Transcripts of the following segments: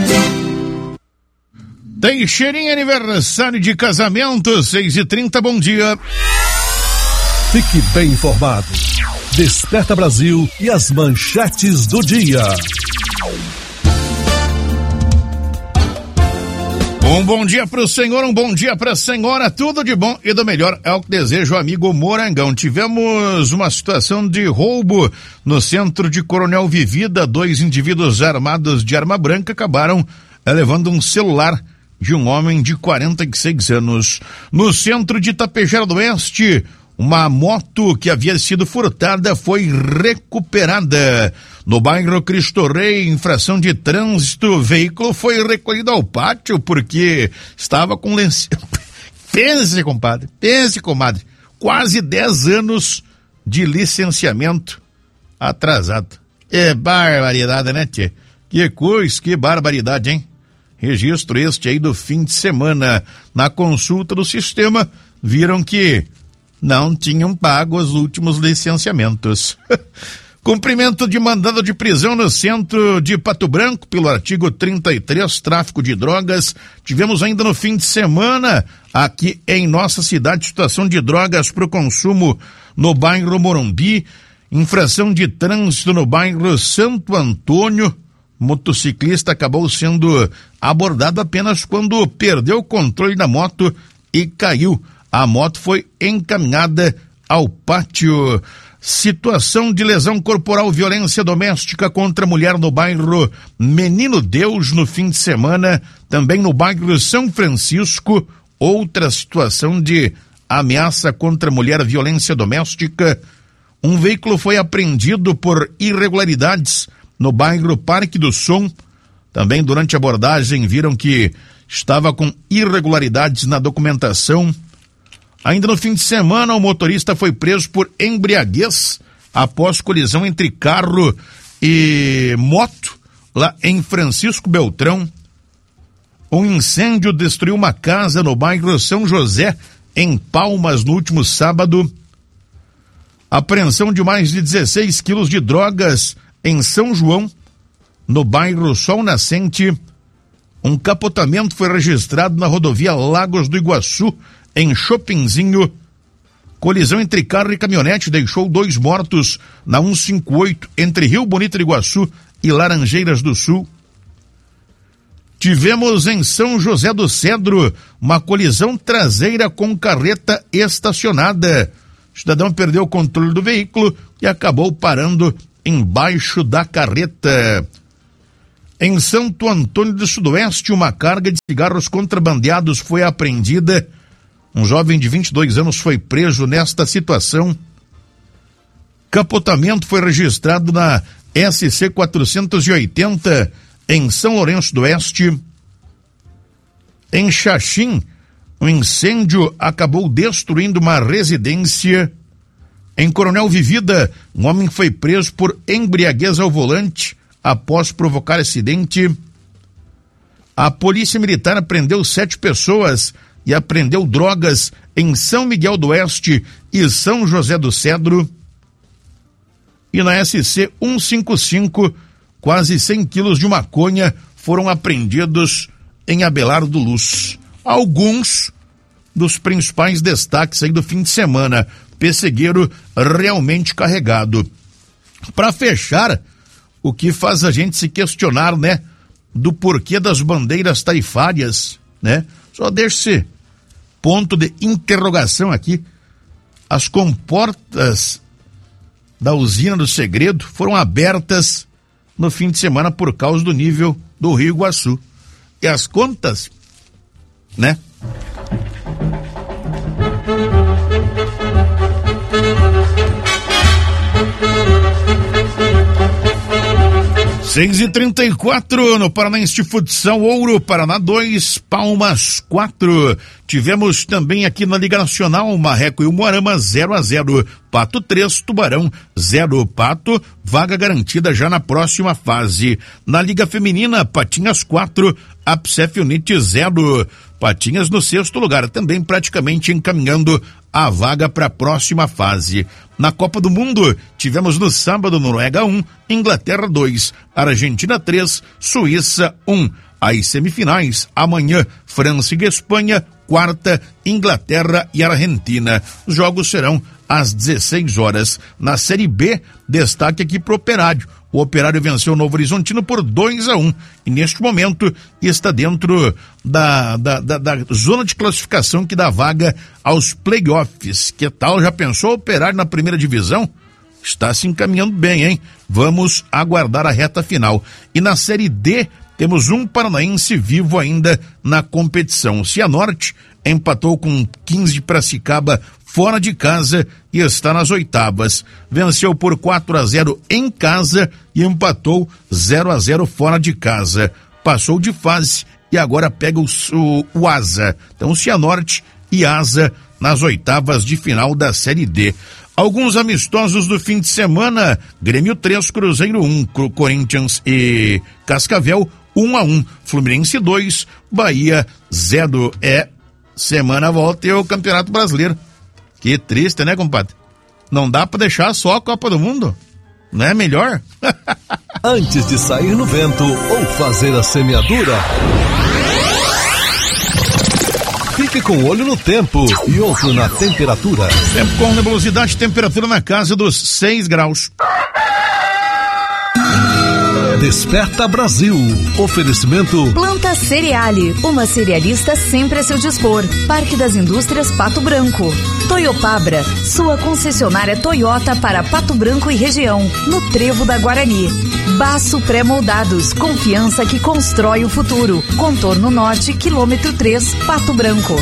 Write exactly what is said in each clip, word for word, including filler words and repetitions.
Teixeirinha, aniversário de casamento, seis e trinta, bom dia. Fique bem informado. Desperta Brasil e as manchetes do dia. Um bom dia pro senhor, um bom dia pra senhora, tudo de bom e do melhor é o que deseja o amigo Morangão. Tivemos uma situação de roubo no centro de Coronel Vivida, dois indivíduos armados de arma branca acabaram levando um celular de um homem de quarenta e seis anos. No centro de Tapejara do Oeste, uma moto que havia sido furtada foi recuperada. No bairro Cristo Rei, infração de trânsito, o veículo foi recolhido ao pátio porque estava com lenço. Pense, compadre, pense, comadre, quase dez anos de licenciamento atrasado. É barbaridade, né, tchê? Que coisa, que barbaridade, hein? Registro este aí do fim de semana. Na consulta do sistema, viram que não tinham pago os últimos licenciamentos. Cumprimento de mandado de prisão no centro de Pato Branco pelo artigo trinta e três, tráfico de drogas. Tivemos ainda no fim de semana, aqui em nossa cidade, situação de drogas para o consumo no bairro Morumbi. Infração de trânsito no bairro Santo Antônio. Motociclista acabou sendo abordado apenas quando perdeu o controle da moto e caiu. A moto foi encaminhada ao pátio. Situação de lesão corporal, violência doméstica contra a mulher no bairro Menino Deus no fim de semana. Também no bairro São Francisco, outra situação de ameaça contra a mulher, violência doméstica. Um veículo foi apreendido por irregularidades no bairro Parque do Som. Também durante a abordagem viram que estava com irregularidades na documentação. Ainda no fim de semana, o motorista foi preso por embriaguez após colisão entre carro e moto lá em Francisco Beltrão. Um incêndio destruiu uma casa no bairro São José, em Palmas, no último sábado. Apreensão de mais de dezesseis quilos de drogas em São João, no bairro Sol Nascente. Um capotamento foi registrado na rodovia Lagos do Iguaçu, em Chopinzinho. Colisão entre carro e caminhonete deixou dois mortos na cento e cinquenta e oito, entre Rio Bonito do Iguaçu e Laranjeiras do Sul. Tivemos em São José do Cedro uma colisão traseira com carreta estacionada. O cidadão perdeu o controle do veículo e acabou parando embaixo da carreta. Em Santo Antônio do Sudoeste, uma carga de cigarros contrabandeados foi apreendida. Um jovem de vinte e dois anos foi preso nesta situação. Capotamento foi registrado na S C quatrocentos e oitenta, em São Lourenço do Oeste. Em Xaxim, um incêndio acabou destruindo uma residência. Em Coronel Vivida, um homem foi preso por embriaguez ao volante após provocar acidente. A Polícia Militar apreendeu sete pessoas e apreendeu drogas em São Miguel do Oeste e São José do Cedro. E na S C cento e cinquenta e cinco, quase cem quilos de maconha foram apreendidos em Abelardo Luz. Alguns dos principais destaques aí do fim de semana. Pessegueiro realmente carregado. Para fechar, o que faz a gente se questionar, né, do porquê das bandeiras tarifárias, né? Só deixa esse ponto de interrogação aqui. As comportas da usina do Segredo foram abertas no fim de semana por causa do nível do Rio Iguaçu. E as contas, né? seis e trinta e quatro no Paranaense Futsal Ouro, Paraná dois, Palmas quatro. Tivemos também aqui na Liga Nacional, Marreco e Umuarama zero a zero, Pato três, Tubarão zero. Pato, vaga garantida já na próxima fase. Na Liga Feminina, Patinhas quatro, Apsef Unite zero. Patinhas no sexto lugar, também praticamente encaminhando a vaga para a próxima fase. Na Copa do Mundo, tivemos no sábado Noruega um, Inglaterra dois, Argentina três, Suíça um. As semifinais, amanhã, França e Espanha, quarta, Inglaterra e Argentina. Os jogos serão às dezesseis horas. Na Série B, destaque aqui pro Operário. O Operário venceu o Novo Horizontino por dois a um e neste momento está dentro da, da, da, da zona de classificação que dá vaga aos playoffs. Que tal? Já pensou o Operário na primeira divisão? Está se encaminhando bem, hein? Vamos aguardar a reta final. E na Série D, temos um paranaense vivo ainda na competição. O Cianorte empatou com quinze de Piracicaba fora de casa e está nas oitavas. Venceu por quatro a zero em casa e empatou zero a zero fora de casa. Passou de fase e agora pega o, o, o Asa. Então o Cianorte e Asa nas oitavas de final da Série D. Alguns amistosos do fim de semana: Grêmio três, Cruzeiro um, Corinthians e Cascavel um a um, Fluminense dois, Bahia zero. É, semana volta e o Campeonato Brasileiro. Que triste, né, compadre? Não dá pra deixar só a Copa do Mundo? Não é melhor? Antes de sair no vento ou fazer a semeadura, fique com um olho no tempo e outro na temperatura. Tempo com nebulosidade, temperatura na casa dos seis graus. Desperta Brasil. Oferecimento Planta Cereale, uma cerealista sempre a seu dispor. Parque das Indústrias Pato Branco. Toyopabra, sua concessionária Toyota para Pato Branco e região, no Trevo da Guarani. Baço Pré-Moldados, confiança que constrói o futuro. Contorno Norte, quilômetro três, Pato Branco.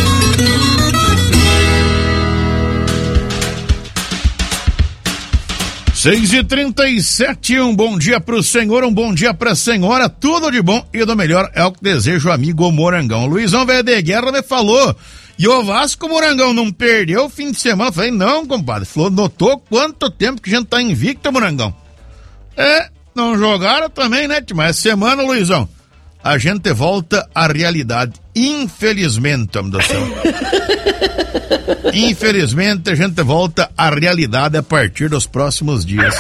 seis e trinta e sete, um bom dia pro senhor, um bom dia pra senhora, tudo de bom e do melhor é o que desejo, amigo Morangão. Luizão Velho de Guerra me falou, e o Vasco, Morangão, não perdeu o fim de semana? Eu falei, não, compadre. Falou, notou quanto tempo que a gente tá invicto, Morangão? É, não jogaram também, né, mas semana, Luizão, a gente volta à realidade, infelizmente, homem do céu. Infelizmente, a gente volta à realidade a partir dos próximos dias.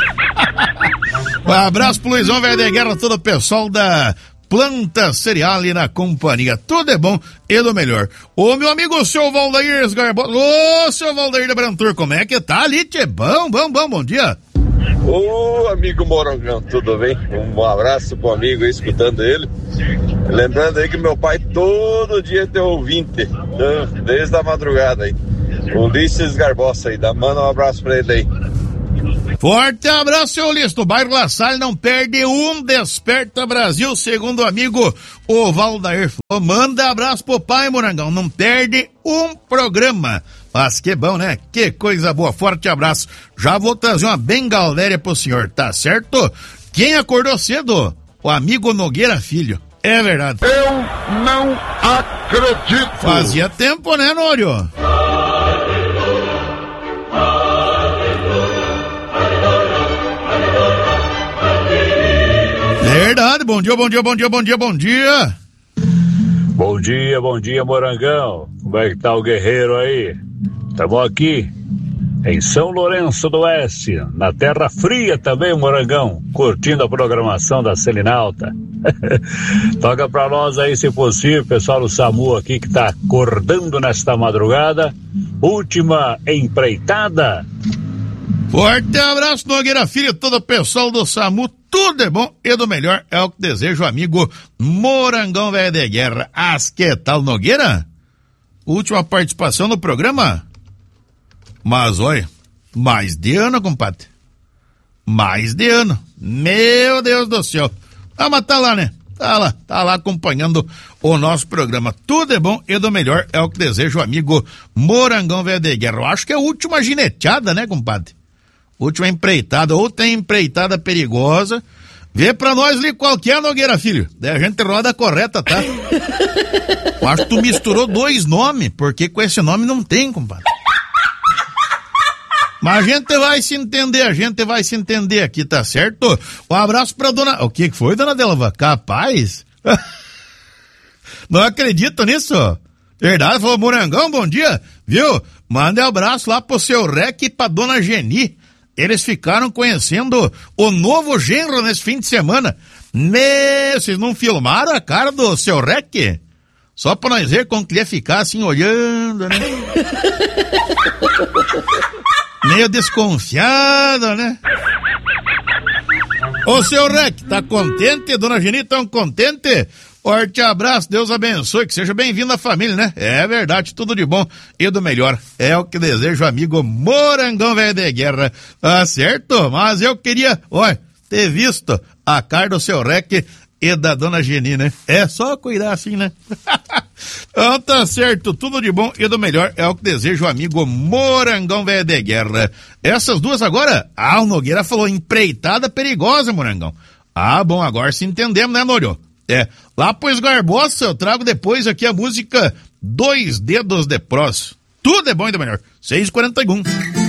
Um abraço pro Luizão Velho de Guerra, todo o pessoal da Planta Cereale na companhia. Tudo é bom e do melhor. Ô, meu amigo, o seu Valdair Esgarbo... Ô, seu Valdair da Brantur, como é que tá ali, tchê? Bom, bom, bom, bom dia. Ô, amigo Morangão, tudo bem? Um abraço pro amigo aí, escutando ele. Lembrando aí que meu pai todo dia tem ouvinte, desde a madrugada aí. O Ulisses Garbosa aí, dá, manda um abraço pra ele aí. Forte abraço, seu Ulisses. No bairro La Salle não perde um Desperta Brasil, segundo o amigo o Valdair. Manda abraço pro pai, Morangão, não perde um programa. Mas que bom, né? Que coisa boa, forte abraço. Já vou trazer uma bengaléria pro senhor, tá certo? Quem acordou cedo? O amigo Nogueira Filho. É verdade. Eu não acredito. Fazia tempo, né, Nório? Verdade. Bom dia, bom dia, bom dia, bom dia, bom dia. Bom dia, bom dia, Morangão. Como é que tá o guerreiro aí? Estamos aqui em São Lourenço do Oeste, na Terra Fria também, Morangão, curtindo a programação da Selinalta. Toca pra nós aí, se possível, pessoal do SAMU aqui que tá acordando nesta madrugada. Última empreitada. Forte abraço, Nogueira Filho, todo o pessoal do SAMU, tudo é bom e do melhor é o que desejo, amigo Morangão Velho de Guerra. As que tal, Nogueira? Última participação no programa? Mas olha, mais de ano, compadre. Mais de ano. Meu Deus do céu. Ah, mas tá lá, né? Tá lá, tá lá acompanhando o nosso programa. Tudo é bom e do melhor é o que desejo, o amigo Morangão Velho de Guerra. Eu acho que é a última gineteada, né, compadre? Última empreitada, ou tem empreitada perigosa. Vê pra nós ali qual que é, Nogueira Filho. Daí a gente roda a correta, tá? Eu acho que tu misturou dois nomes, porque com esse nome não tem, compadre. Mas a gente vai se entender, a gente vai se entender aqui, tá certo? Um abraço pra dona... O que que foi, dona Delva? Capaz? Não acredito nisso? Verdade, falou, Morangão, bom dia, viu? Manda um abraço lá pro seu Rec e pra dona Geni. Eles ficaram conhecendo o novo genro nesse fim de semana. Meu, vocês não filmaram a cara do seu Rec? Só pra nós ver como que ele ia ficar assim olhando, né? Meio desconfiado, né? Ô, seu Rec, tá contente? Dona Geni, tão contente? Forte abraço, Deus abençoe, que seja bem-vindo à família, né? É verdade, tudo de bom e do melhor. É o que desejo, amigo Morangão Velho de Guerra. Tá certo? Mas eu queria, olha, ter visto a cara do seu Rec e da Dona Geni, né? É só cuidar assim, né? Então tá certo, tudo de bom e do melhor é o que desejo, amigo Morangão Velho de Guerra. Essas duas agora, ah, o Nogueira falou empreitada perigosa, Morangão. Ah, bom, agora se entendemos, né, Norio? É, lá pois Garbosa, eu trago depois aqui a música Dois Dedos de Prós. Tudo é bom e do melhor. seis e quarenta e um.